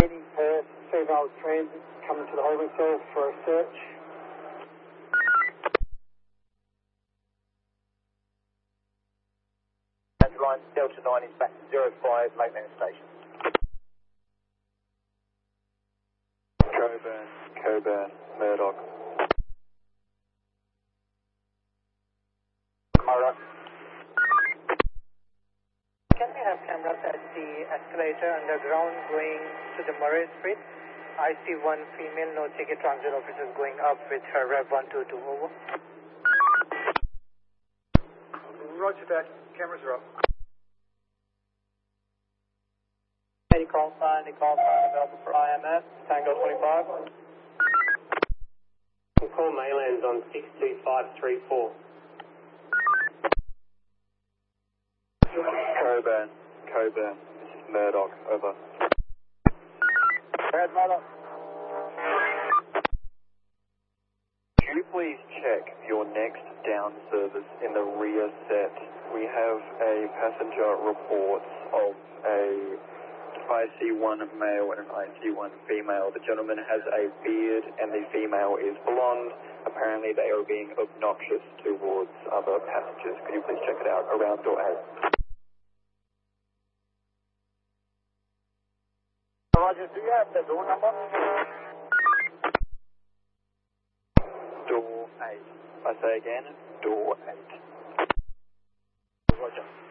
Lady Perth, female transit coming to the holding cell for a search. Line Delta 9 is back to 05 Lake Manor Station. Coburn, Murdoch. Murdoch. Can we have cameras at the escalator underground going to the Murray Street? I see one female no ticket transit officer going up with her Rev 122, over. Roger that, cameras are up. Any call sign available for IMS, Tango 25. Call mainland on 62534. Coburn, this is Murdoch, over. Red Murdoch. Could you please check your next down service in the rear set? We have a passenger report of a IC1 male and an IC1 female. The gentleman has a beard and the female is blonde. Apparently they are being obnoxious towards other passengers. Could you please check it out around door 8? Roger, do you have the door number? Door 8. I say again, door 8. Roger.